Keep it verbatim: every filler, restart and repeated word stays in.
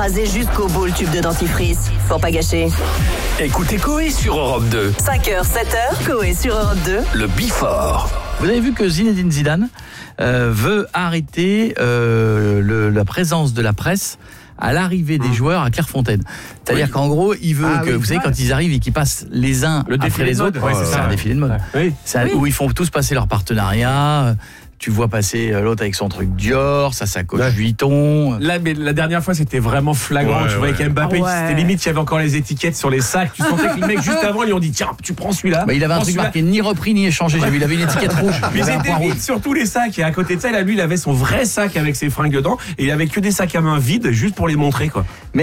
écrasé jusqu'au bout le tube de dentifrice. Pour pas gâcher. Écoutez Coé sur Europe deux. cinq heures, sept heures, Coé sur Europe deux. Le Before. Vous avez vu que Zinedine Zidane euh, veut arrêter euh, le, la présence de la presse à l'arrivée des mmh. joueurs à Clairefontaine. C'est-à-dire oui. qu'en gros, il veut ah, que, oui, vous savez, quand ils arrivent et qu'ils passent les uns le après les autres, ouais, c'est, c'est ça, un défilé de mode. Oui. C'est un, oui. Où ils font tous passer leur partenariat. Tu vois passer l'autre avec son truc Dior, sa sacoche ouais. Vuitton. Là, mais la dernière fois, c'était vraiment flagrant. Ouais, tu voyais ouais. qu'Mbappé, ah ouais. c'était limite, il y avait encore les étiquettes sur les sacs. Tu sentais que le mec, juste avant, ils lui ont dit tiens, tu prends celui-là. Bah, il avait un truc celui-là. marqué ni repris ni échangé. J'ai vu, il avait une étiquette rouge. Mais c'était vide sur tous les sacs. Et à côté de ça, là, lui, il avait son vrai sac avec ses fringues dedans. Et il avait que des sacs à main vides, juste pour les montrer, quoi. Mais